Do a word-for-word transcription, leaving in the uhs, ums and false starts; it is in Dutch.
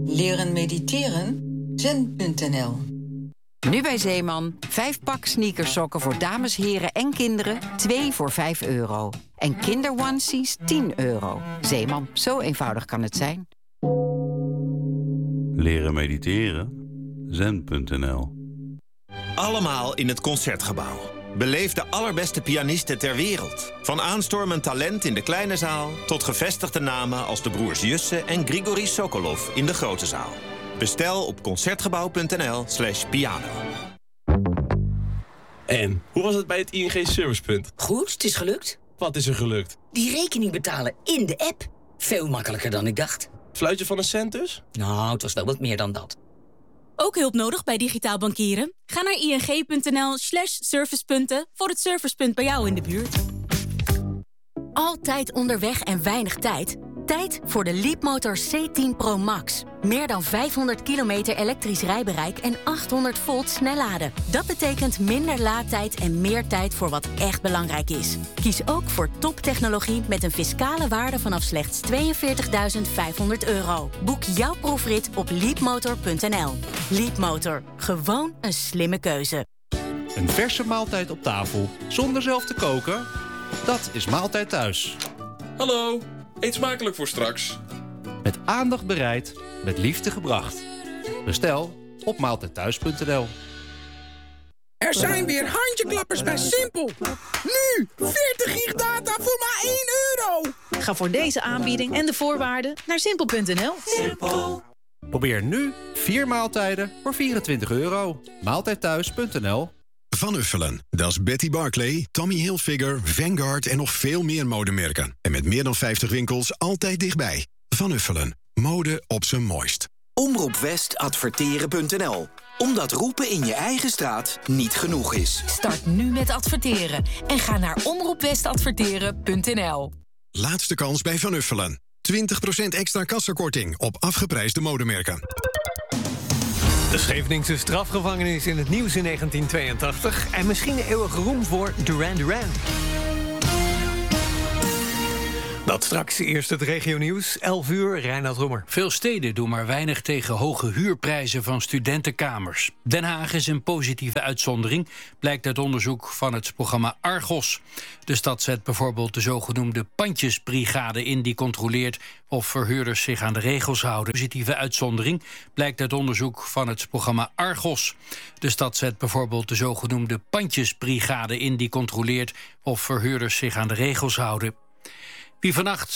Leren mediteren? zen punt n l. Nu bij Zeeman. Vijf pak sneakersokken voor dames, heren en kinderen. Twee voor vijf euro. En kinderonesies tien euro. Zeeman, zo eenvoudig kan het zijn. Leren mediteren? zen punt n l. Allemaal in het Concertgebouw. Beleef de allerbeste pianisten ter wereld. Van aanstormend talent in de kleine zaal tot gevestigde namen als de broers Jussen en Grigori Sokolov in de grote zaal. Bestel op concertgebouw punt n l slash piano. En, hoe was het bij het I N G Servicepunt? Goed, het is gelukt. Wat is er gelukt? Die rekening betalen in de app. Veel makkelijker dan ik dacht. Fluitje van een cent dus? Nou, het was wel wat meer dan dat. Ook hulp nodig bij digitaal bankieren? Ga naar ing punt n l slash servicepunten voor het servicepunt bij jou in de buurt. Altijd onderweg en weinig tijd? Tijd voor de Leapmotor C tien Pro Max. Meer dan vijfhonderd kilometer elektrisch rijbereik en achthonderd volt snelladen. Dat betekent minder laadtijd en meer tijd voor wat echt belangrijk is. Kies ook voor toptechnologie met een fiscale waarde vanaf slechts tweeënveertigduizend vijfhonderd euro. Boek jouw proefrit op leapmotor punt n l. Leapmotor. Gewoon een slimme keuze. Een verse maaltijd op tafel zonder zelf te koken? Dat is Maaltijd Thuis. Hallo, eet smakelijk voor straks. Met aandacht bereid, met liefde gebracht. Bestel op maaltijd thuis punt n l. Er zijn weer handjeklappers bij Simpel. Nu, veertig gig data voor maar één euro. Ga voor deze aanbieding en de voorwaarden naar simpel punt n l. Simpel. Probeer nu vier maaltijden voor vierentwintig euro. maaltijd thuis punt n l. Van Uffelen, dat is Betty Barclay, Tommy Hilfiger, Vanguard en nog veel meer modemerken. En met meer dan vijftig winkels altijd dichtbij. Van Uffelen, mode op zijn mooist. Omroep West adverteren punt n l. Omdat roepen in je eigen straat niet genoeg is. Start nu met adverteren en ga naar omroep west adverteren punt n l. Laatste kans bij Van Uffelen. twintig procent extra kassakorting op afgeprijsde modemerken. De Scheveningse strafgevangenis in het nieuws in negentien tweeëntachtig... en misschien eeuwige roem voor Duran Duran. Dat straks eerst het regionieuws, elf uur, Reinoud Roemer. Veel steden doen maar weinig tegen hoge huurprijzen van studentenkamers. Den Haag is een positieve uitzondering, blijkt uit onderzoek van het programma Argos. De stad zet bijvoorbeeld de zogenoemde pandjesbrigade in die controleert of verhuurders zich aan de regels houden. Positieve uitzondering blijkt uit onderzoek van het programma Argos. De stad zet bijvoorbeeld de zogenoemde pandjesbrigade in die controleert of verhuurders zich aan de regels houden. Wie vannacht